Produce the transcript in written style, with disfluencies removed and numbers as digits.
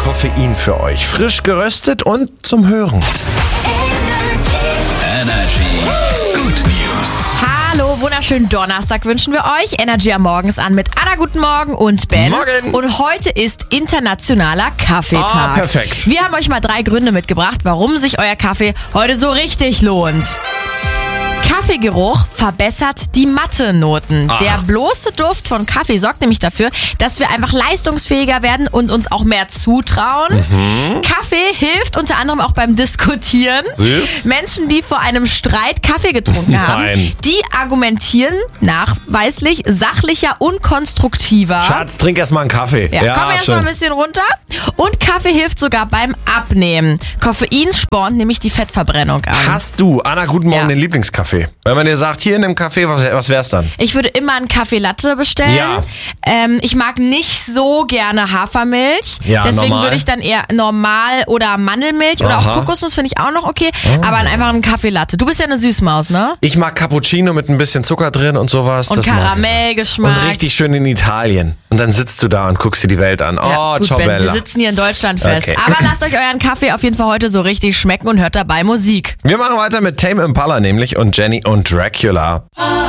Koffein für euch. Frisch geröstet und zum Hören. Energy. Good News. Hallo, wunderschönen Donnerstag wünschen wir euch. Energy am Morgen ist an mit Anna, guten Morgen und Ben. Morgen. Und heute ist internationaler Kaffeetag. Ah, perfekt. Wir haben euch mal 3 Gründe mitgebracht, warum sich euer Kaffee heute so richtig lohnt. Kaffeegeruch verbessert die Mathe-Noten. Der bloße Duft von Kaffee sorgt nämlich dafür, dass wir einfach leistungsfähiger werden und uns auch mehr zutrauen. Kaffee hilft unter anderem auch beim Diskutieren. Süß. Menschen, die vor einem Streit Kaffee getrunken haben, Nein. die argumentieren nachweislich sachlicher und konstruktiver. Schatz, trink erstmal einen Kaffee. Ja, kommen wir erstmal ein bisschen runter. Und Kaffee hilft sogar beim Abnehmen. Koffein spornt nämlich die Fettverbrennung an. Hast du, Anna, guten Morgen, Ja. den Lieblingskaffee? Wenn man dir sagt, hier in dem Kaffee, was wär's dann? Ich würde immer einen Kaffee Latte bestellen. Ja. Ich mag nicht so gerne Hafermilch. Ja, Deswegen normal. würde ich dann eher normal oder Mandelmilch oder Aha. auch Kokosnuss finde ich auch noch okay. Aber einfach einen Kaffee Latte. Du bist ja eine Süßmaus, ne? Ich mag Cappuccino mit ein bisschen Zucker drin und sowas. Und das mag ich. Karamellgeschmack. Und richtig schön in Italien. Und dann sitzt du da und guckst dir die Welt an. Ja, Oh, gut, ciao Ben, wir Bella. sitzen hier in Deutschland fest. Okay. Aber lasst euch euren Kaffee auf jeden Fall heute so richtig schmecken und hört dabei Musik. Wir machen weiter mit Tame Impala nämlich und Jenny und Dracula.